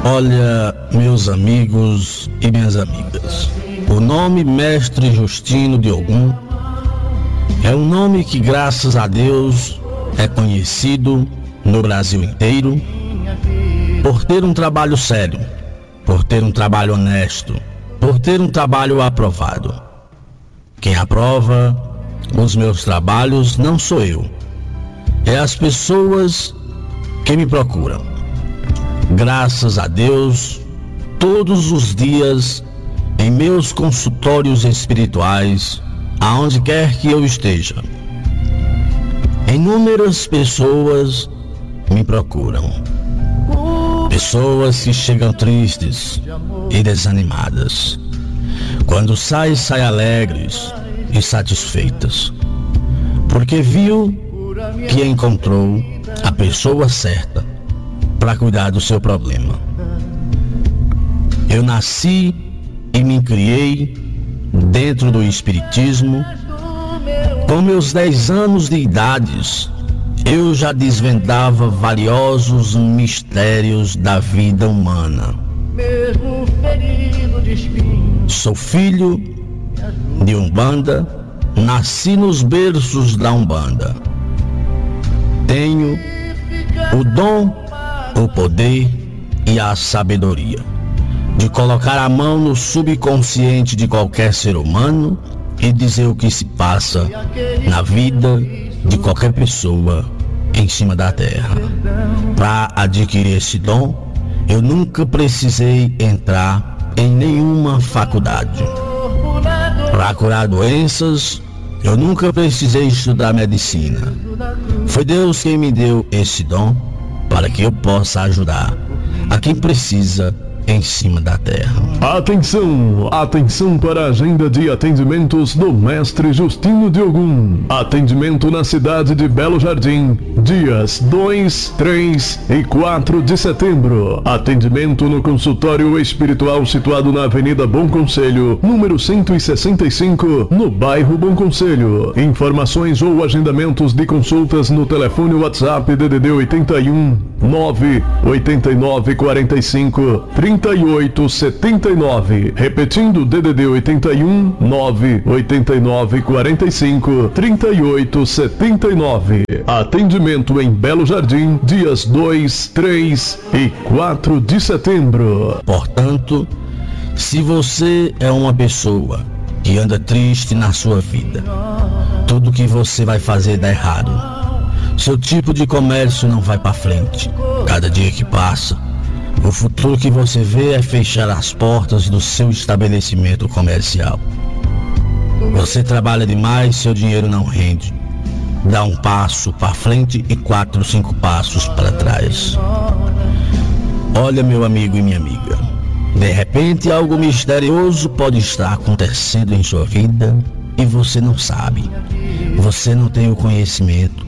Olha, meus amigos e minhas amigas, o nome Mestre Justino de Ogum é um nome que, graças a Deus, é conhecido no Brasil inteiro por ter um trabalho sério, por ter um trabalho honesto, por ter um trabalho aprovado. Quem aprova os meus trabalhos não sou eu, é as pessoas que me procuram. Graças a Deus, todos os dias, em meus consultórios espirituais, aonde quer que eu esteja, inúmeras pessoas me procuram. Pessoas que chegam tristes e desanimadas. Quando sai alegres e satisfeitas, porque viu que encontrou a pessoa certa para cuidar do seu problema. Eu nasci e me criei dentro do Espiritismo. Com meus 10 anos de idade, eu já desvendava valiosos mistérios da vida humana. Sou filho de Umbanda, nasci nos berços da Umbanda. Tenho o dom, o poder e a sabedoria de colocar a mão no subconsciente de qualquer ser humano e dizer o que se passa na vida de qualquer pessoa em cima da terra. Para adquirir esse dom, eu nunca precisei entrar em nenhuma faculdade. Para curar doenças, eu nunca precisei estudar medicina. Foi Deus quem me deu esse dom para que eu possa ajudar a quem precisa em cima da terra. Atenção! Atenção para a agenda de atendimentos do Mestre Justino de Ogum. Atendimento na cidade de Belo Jardim, dias 2, 3 e 4 de setembro. Atendimento no consultório espiritual situado na Avenida Bom Conselho, número 165, no bairro Bom Conselho. Informações ou agendamentos de consultas no telefone WhatsApp DDD 81 989 45 3879. Repetindo, DDD 81 989 45 3879. Atendimento em Belo Jardim, dias 2, 3 e 4 de setembro. Portanto, se você é uma pessoa que anda triste na sua vida, tudo que você vai fazer dá errado. Seu tipo de comércio não vai para frente. Cada dia que passa, o futuro que você vê é fechar as portas do seu estabelecimento comercial. Você trabalha demais, seu dinheiro não rende. Dá um passo para frente e 4, 5 passos para trás. Olha, meu amigo e minha amiga, de repente algo misterioso pode estar acontecendo em sua vida e você não sabe. Você não tem o conhecimento.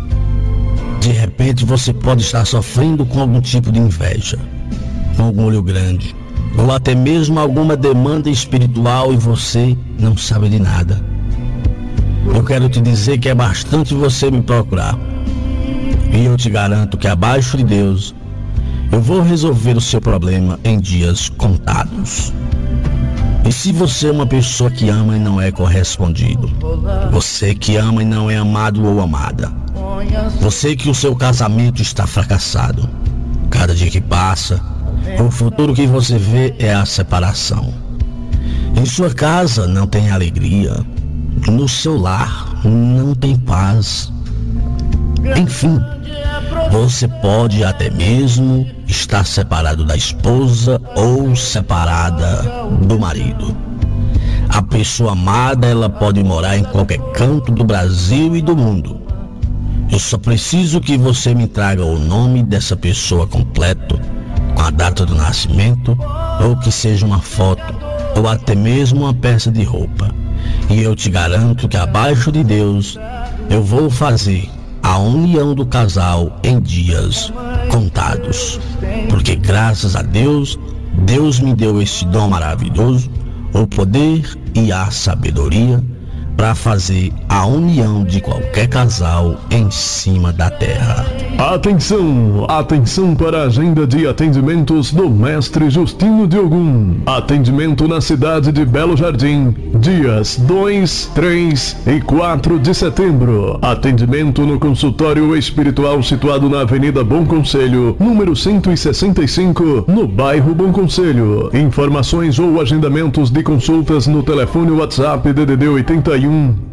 De repente você pode estar sofrendo com algum tipo de inveja, com algum olho grande, ou até mesmo alguma demanda espiritual e você não sabe de nada. Eu quero te dizer que é bastante você me procurar. E eu te garanto que abaixo de Deus, eu vou resolver o seu problema em dias contados. E se você é uma pessoa que ama e não é correspondido, você que ama e não é amado ou amada, você que o seu casamento está fracassado, cada dia que passa, o futuro que você vê é a separação. Em sua casa não tem alegria, no seu lar não tem paz. Enfim, você pode até mesmo estar separado da esposa ou separada do marido. A pessoa amada, ela pode morar em qualquer canto do Brasil e do mundo. Eu só preciso que você me traga o nome dessa pessoa completo, com a data do nascimento, ou que seja uma foto, ou até mesmo uma peça de roupa. E eu te garanto que abaixo de Deus, eu vou fazer a união do casal em dias contados. Porque graças a Deus, Deus me deu esse dom maravilhoso, o poder e a sabedoria para fazer a união de qualquer casal em cima da terra. Atenção! Atenção para a agenda de atendimentos do Mestre Justino de Ogum. Atendimento na cidade de Belo Jardim, dias 2, 3 e 4 de setembro. Atendimento no consultório espiritual situado na Avenida Bom Conselho, número 165, no bairro Bom Conselho. Informações ou agendamentos de consultas no telefone WhatsApp DDD 81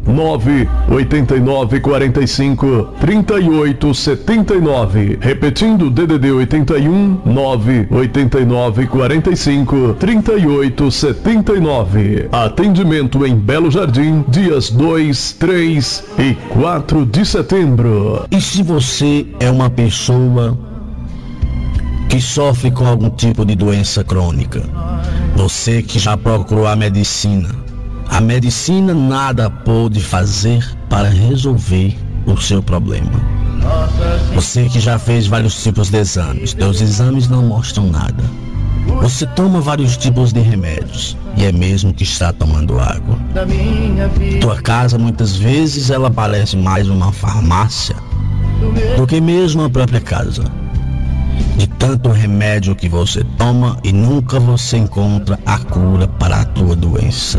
989 45 38 79. Repetindo, DDD 81 989 45 38 79. Atendimento em Belo Jardim, dias 2, 3 e 4 de setembro. E se você é uma pessoa que sofre com algum tipo de doença crônica, você que já procurou a medicina nada pôde fazer para resolver o seu problema. Você que já fez vários tipos de exames, seus exames não mostram nada. Você toma vários tipos de remédios e é mesmo que está tomando água. Tua casa muitas vezes ela parece mais uma farmácia do que mesmo a própria casa. De tanto remédio que você toma e nunca você encontra a cura para a tua doença.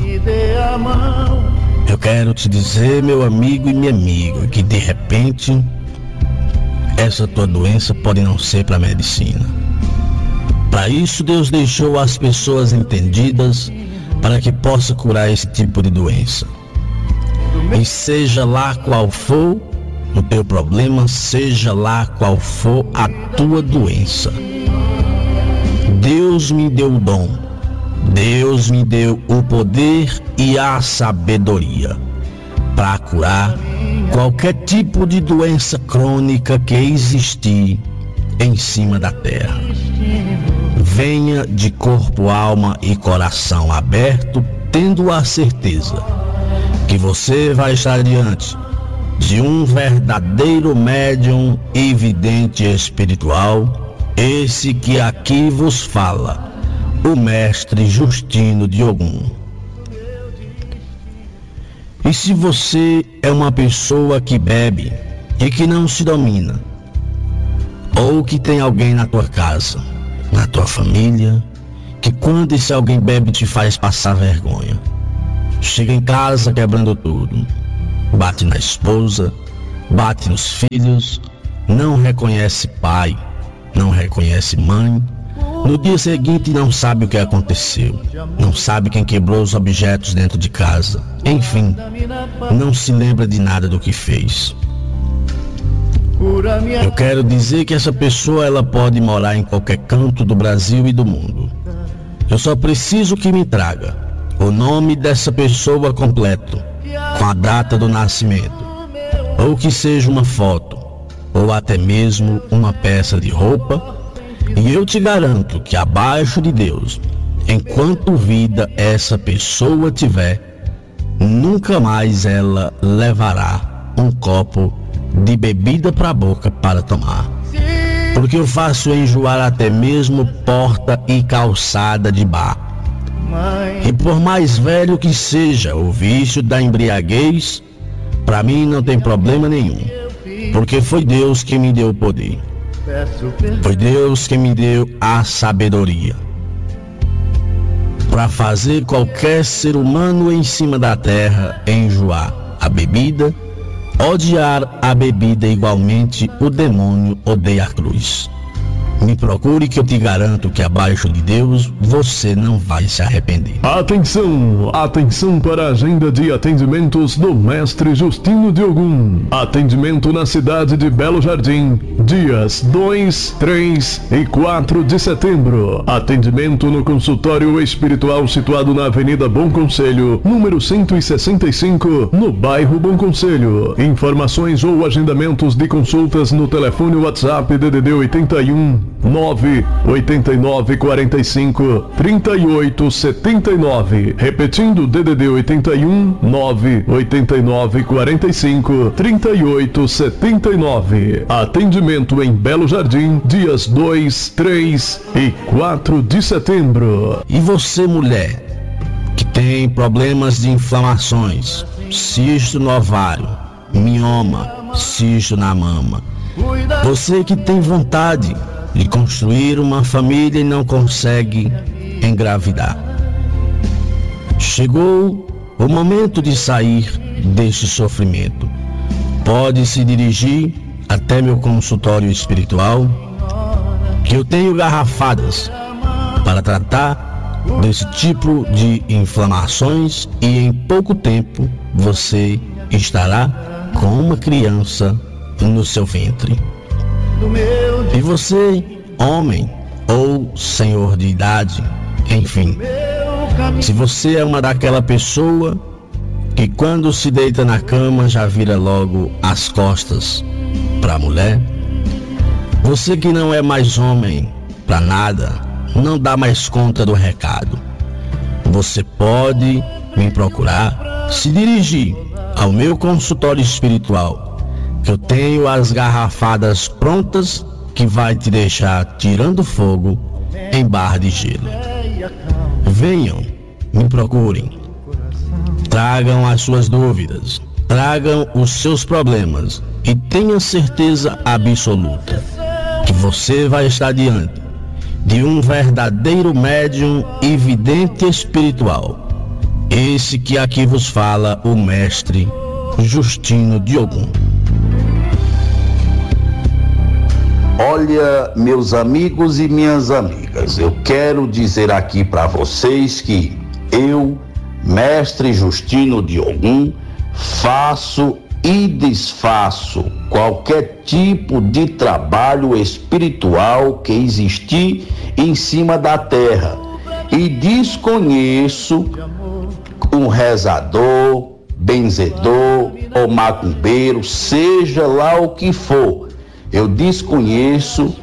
Eu quero te dizer, meu amigo e minha amiga, que de repente essa tua doença pode não ser para a medicina. Para isso Deus deixou as pessoas entendidas para que possa curar esse tipo de doença. E seja lá qual for o teu problema, seja lá qual for a tua doença, Deus me deu o dom, Deus me deu o poder e a sabedoria para curar qualquer tipo de doença crônica que existir em cima da terra. Venha de corpo, alma e coração aberto, tendo a certeza que você vai estar diante de um verdadeiro médium e vidente espiritual, esse que aqui vos fala, o Mestre Justino de Ogum. E se você é uma pessoa que bebe e que não se domina, ou que tem alguém na tua casa, na tua família, que quando esse alguém bebe te faz passar vergonha, chega em casa quebrando tudo, bate na esposa, bate nos filhos, não reconhece pai, não reconhece mãe, no dia seguinte não sabe o que aconteceu, não sabe quem quebrou os objetos dentro de casa, enfim, não se lembra de nada do que fez. Eu quero dizer que essa pessoa ela pode morar em qualquer canto do Brasil e do mundo. Eu só preciso que me traga o nome dessa pessoa completo, com a data do nascimento, ou que seja uma foto, ou até mesmo uma peça de roupa, e eu te garanto que abaixo de Deus, enquanto vida essa pessoa tiver, nunca mais ela levará um copo de bebida para a boca para tomar, porque eu faço enjoar até mesmo porta e calçada de bar. E por mais velho que seja o vício da embriaguez, para mim não tem problema nenhum, porque foi Deus que me deu o poder, foi Deus que me deu a sabedoria para fazer qualquer ser humano em cima da terra enjoar a bebida, odiar a bebida igualmente o demônio odeia a cruz. Me procure que eu te garanto que abaixo de Deus você não vai se arrepender. Atenção! Atenção para a agenda de atendimentos do Mestre Justino de Ogum. Atendimento na cidade de Belo Jardim, dias 2, 3 e 4 de setembro. Atendimento no consultório espiritual situado na Avenida Bom Conselho, número 165, no bairro Bom Conselho. Informações ou agendamentos de consultas no telefone WhatsApp DDD 81 989 45 38 79. Repetindo, DDD 81 989 45 38 79. Atendimento em Belo Jardim, dias 2, 3 e 4 de setembro. E você, mulher, que tem problemas de inflamações, cisto no ovário, mioma, cisto na mama. Você que tem vontade de construir uma família e não consegue engravidar. Chegou o momento de sair deste sofrimento. Pode se dirigir até meu consultório espiritual, que eu tenho garrafadas para tratar desse tipo de inflamações, e em pouco tempo você estará com uma criança no seu ventre. E você, homem ou senhor de idade, enfim, se você é uma daquela pessoa que quando se deita na cama já vira logo as costas para a mulher, você que não é mais homem para nada, não dá mais conta do recado, você pode me procurar, se dirigir ao meu consultório espiritual, que eu tenho as garrafadas prontas que vai te deixar tirando fogo em barra de gelo. Venham, me procurem, tragam as suas dúvidas, tragam os seus problemas e tenha certeza absoluta que você vai estar diante de um verdadeiro médium e vidente espiritual. Esse que aqui vos fala, o mestre Justino de Ogum. Olha, meus amigos e minhas amigas, eu quero dizer aqui para vocês que eu, mestre Justino de Ogum, faço e desfaço qualquer tipo de trabalho espiritual que existir em cima da terra, e desconheço um rezador, benzedor ou macumbeiro, seja lá o que for. Eu desconheço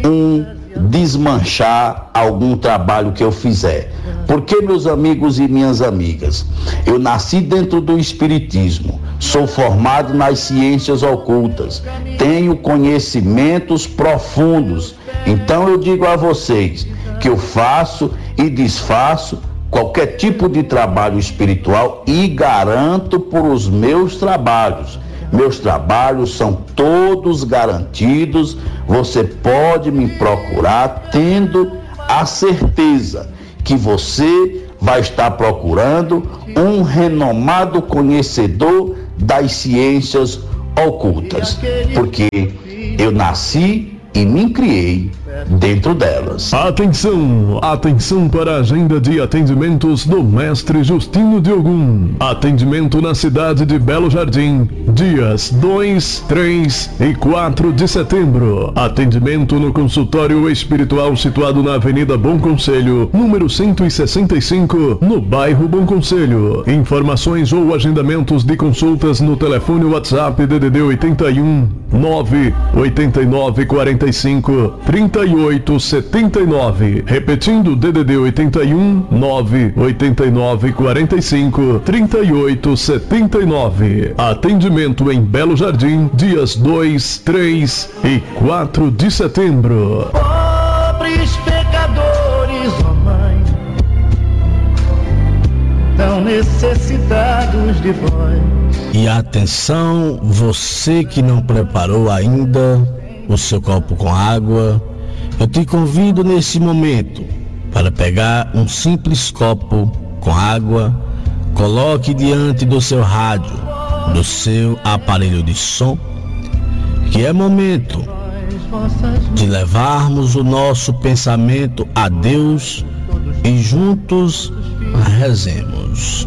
desmanchar algum trabalho que eu fizer. Porque, meus amigos e minhas amigas, eu nasci dentro do espiritismo, sou formado nas ciências ocultas, tenho conhecimentos profundos. Então eu digo a vocês que eu faço e desfaço qualquer tipo de trabalho espiritual e garanto por os meus trabalhos. Meus trabalhos são todos garantidos. Você pode me procurar tendo a certeza que você vai estar procurando um renomado conhecedor das ciências ocultas, porque eu nasci e me criei dentro delas. Atenção para a agenda de atendimentos do mestre Justino de Ogum. Atendimento na cidade de Belo Jardim, dias 2, 3 e 4 de setembro. Atendimento no consultório espiritual situado na Avenida Bom Conselho, número 165, no bairro Bom Conselho. Informações ou agendamentos de consultas no telefone WhatsApp DDD 81 989 45 3879. Repetindo, DDD 81 989 45 3879. Atendimento em Belo Jardim, dias 2, 3 e 4 de setembro. Pobres pecadores, ó Mãe, tão necessitados de vós. E atenção, você que não preparou ainda o seu copo com água, eu te convido nesse momento para pegar um simples copo com água, coloque diante do seu rádio, do seu aparelho de som, que é momento de levarmos o nosso pensamento a Deus e juntos rezemos.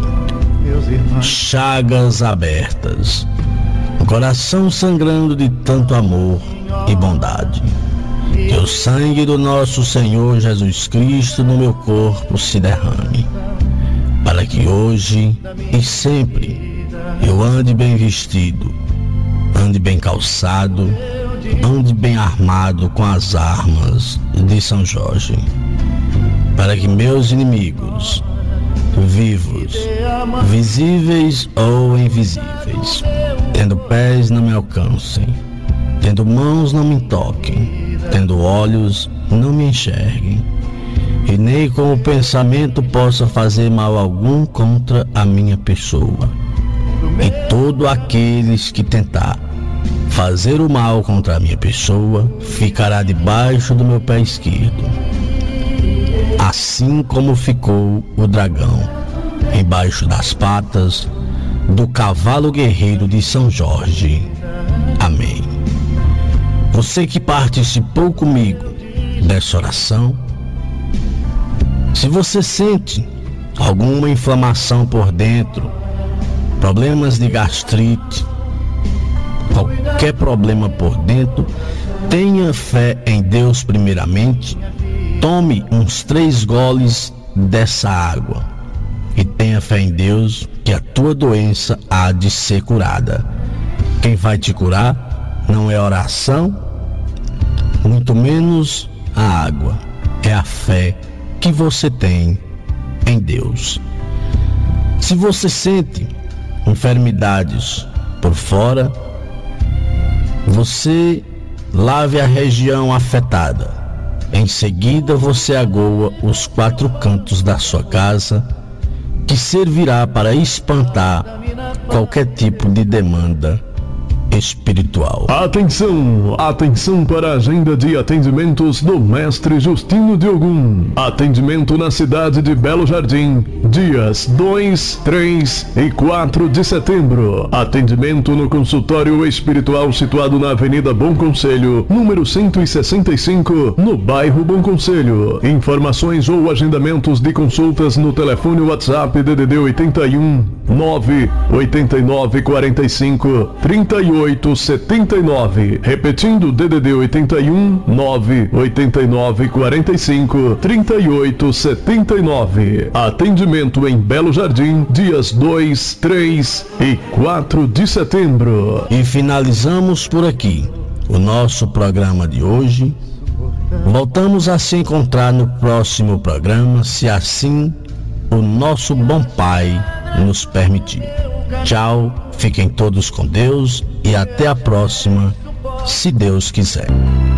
Chagas abertas, o coração sangrando de tanto amor e bondade. Que o sangue do nosso Senhor Jesus Cristo no meu corpo se derrame, para que hoje e sempre eu ande bem vestido, ande bem calçado, ande bem armado com as armas de São Jorge, para que meus inimigos, vivos, visíveis ou invisíveis, tendo pés não me alcancem, tendo mãos não me toquem, tendo olhos não me enxerguem, e nem com o pensamento possa fazer mal algum contra a minha pessoa. E todos aqueles que tentar fazer o mal contra a minha pessoa ficará debaixo do meu pé esquerdo, assim como ficou o dragão embaixo das patas do cavalo guerreiro de São Jorge. Amém. Você que participou comigo dessa oração, se você sente alguma inflamação por dentro, problemas de gastrite, qualquer problema por dentro, tenha fé em Deus primeiramente, tome uns 3 goles dessa água e tenha fé em Deus que a tua doença há de ser curada. Quem vai te curar não é oração, muito menos a água, é a fé que você tem em Deus. Se você sente enfermidades por fora, você lave a região afetada. Em seguida você agoa os 4 cantos da sua casa, que servirá para espantar qualquer tipo de demanda espiritual. Atenção, atenção para a agenda de atendimentos do Mestre Justino de Ogum. Atendimento na cidade de Belo Jardim, dias 2, 3 e 4 de setembro. Atendimento no consultório espiritual situado na Avenida Bom Conselho, número 165, no bairro Bom Conselho. Informações ou agendamentos de consultas no telefone WhatsApp DDD 81 989 45 3879. Repetindo, DDD 81 989 45 3879. Atendimento em Belo Jardim, dias 2, 3 e 4 de setembro. E finalizamos por aqui o nosso programa de hoje. Voltamos a se encontrar no próximo programa, se assim o nosso bom Pai nos permitir. Tchau, fiquem todos com Deus e até a próxima, se Deus quiser.